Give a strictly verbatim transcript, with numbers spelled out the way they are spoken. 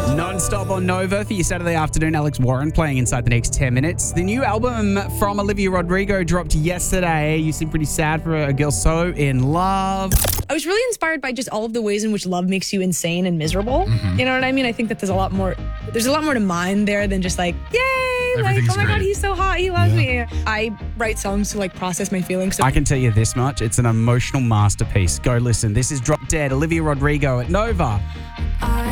Non-stop on Nova for your Saturday afternoon. Alex Warren playing inside the next ten minutes. The new album from Olivia Rodrigo dropped yesterday. You seem pretty sad for a girl so in love. I was really inspired by just all of the ways in which love makes you insane and miserable. Mm-hmm. You know what I mean? I think that there's a lot more, there's a lot more to mine there than just like, yay, like, Everything's oh my God, great. he's so hot, he loves me. I write songs to like process my feelings. So I can tell you this much. It's an emotional masterpiece. Go listen. This is Drop Dead, Olivia Rodrigo at Nova.